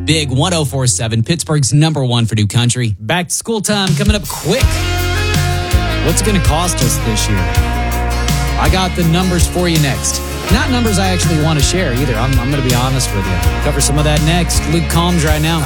Big 104.7, Pittsburgh's #1 for new country. Back to school time coming up quick. What's it going to cost us this year? I got the numbers for you next. Not numbers I actually want to share either. I'm going to be honest with you. Cover some of that next. Luke Combs right now.